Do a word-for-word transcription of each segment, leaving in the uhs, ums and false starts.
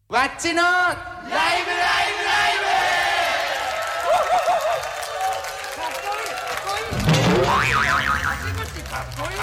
わっちのライブライブライブかっこいいかっこいいかっこいい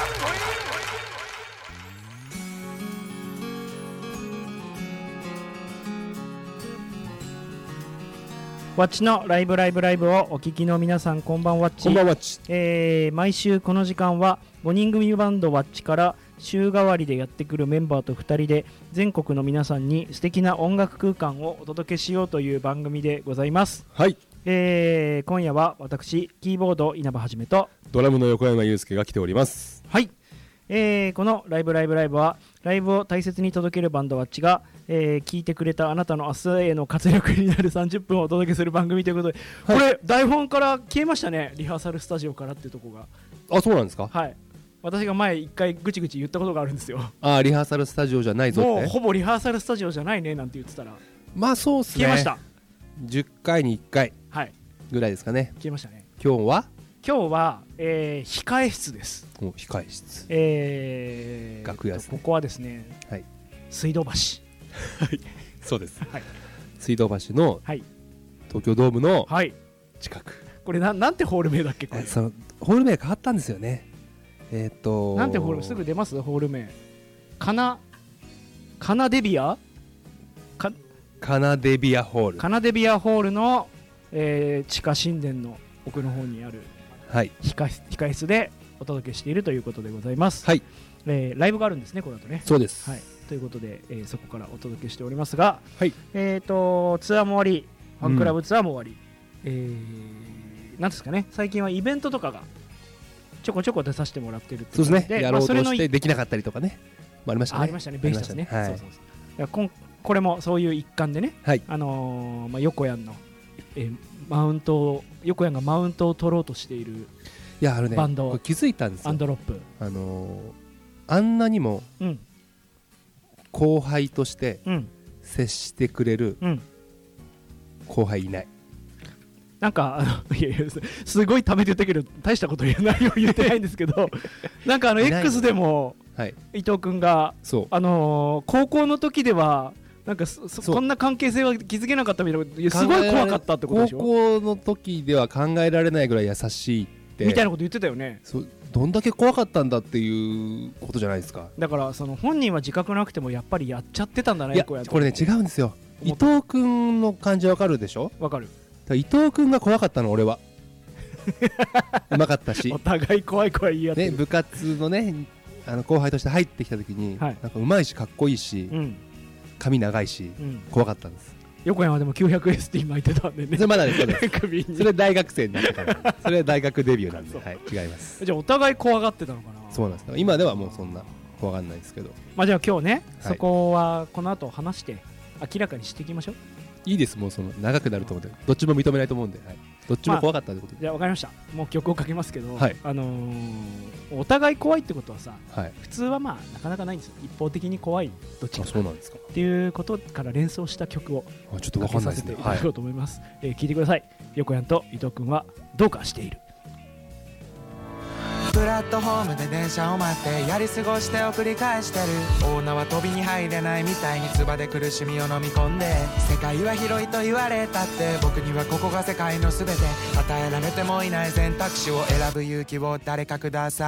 わっちのライブライブライブをお聞きの皆さん、こんばんわっち。 こんばんわっち、 えー、毎週この時間はごにん組バンドわっちから週替わりでやってくるメンバーとふたりで全国の皆さんに素敵な音楽空間をお届けしようという番組でございます。 はい、 えー、今夜は私キーボード稲葉はじめとドラムの横山裕介が来ております。 はい、えー、このライブライブライブはライブを大切に届けるバンドわっちが、えー、聞いてくれたあなたの明日への活力になるさんじゅっぷんをお届けする番組ということで、はい、これ台本から消えましたね。リハーサルスタジオからっていうところが。 あ、そうなんですか。 はい、私が前一回ぐちぐち言ったことがあるんですよ。 あ、リハーサルスタジオじゃないぞって。 もうほぼリハーサルスタジオじゃないねなんて言ってたら、 まあそうっすね、 消えました。 じゅっかいにいっかいぐらいですかね。 消えましたね。 今日は今日は、えー、控え室です。 お、控え室、 えー、 楽屋ですね。 ここはですね、はい、水道橋はいそうです、はい、水道橋の、 はい、 東京ドームの近く、 はい、これ な, なんてホール名だっけ。これそのホール名変わったんですよね。えっ、ー、となんてホール、すぐ出ますホール名。カナカナデビアかカナデビアホール、 カナデビアホールの、えー、地下神殿の奥の方にある、はい、控え室でお届けしているということでございます。はい、えー、ライブがあるんですね、この後ね。 そうです、 はい、ということで、えー、そこからお届けしておりますが、 はい、 えーとツアーも終わり、ファンクラブツアーも終わり、うん、えー、なんですかね、最近はイベントとかがちょこちょこ出させてもらってるってそうですね。やろうとしてできなかったりとかね、ありましたね。 ありましたね、ベイスターズね。 はい、 そうそうそう。いや、こんこれもそういう一環でね、 はい、 あのーまあ、横山の、えー、マウントを横山がマウントを取ろうとしている、いや、あるね、バンド、 気づいたんですよ。 アンドロップ、 あのー、あんなにも後輩として接してくれる後輩いない。うん、 なんかいやいや、すごいためて言ったけど大したこと言えないよ言ってないんですけどなんかあの X でも、はい、伊藤君が、あのー、高校の時ではなんかそそこんな関係性は気づけなかったみたいな、すごい怖かったってことでしょ。 高校の時では考えられないぐらい優しいってみたいなこと言ってたよね。 そどんだけ怖かったんだっていうことじゃないですか。 だからその本人は自覚なくてもやっぱりやっちゃってたんだね。いや、 これね、違うんですよ。伊藤君の感じわかるでしょ。 わかる。 伊藤君が怖かったの、俺はうまかったし、 お互い怖い怖い言い合ってる、 ね、部活のね、あの後輩として入ってきた時に、はい、なんかうまいしかっこいいし、うん、髪長いし、うん、怖かったんです。 横山でも きゅうひゃくエスティー 巻いてたんでね。 それまだです。首にそれ大学生になってからそれ大学デビューなんで、はい、違います。 じゃあお互い怖がってたのかな。 そうなんです。今ではもうそんな怖がらないですけど、 まあ、じゃあ今日ね、はい、そこはこの後話して明らかにしていきましょう。 いいです。もうその長くなると思うんで、どっちも認めないと思うんで、はい、どっちも怖かったってことで、まあ、 じゃあ分かりました。もう曲をかけますけど、 はい、 あのー、お互い怖いってことはさ、はい、普通はまあなかなかないんですよ。一方的に怖いどっちか。 あ、そうなんですか。 っていうことから連想した曲をあ、ちょっと分かんないですね。 かけさせていただこうと思います。はい、えー、聞いてください。横山と伊藤君はどうかしている。 プラットフォームで電車を待ってやり過ごしてを繰り返してる。女は飛びに入れないみたいに唾で苦しみを飲み込んで、世界は広いと言われたって僕にはここが世界の全て。与えられてもいない選択肢を選ぶ勇気を誰かください。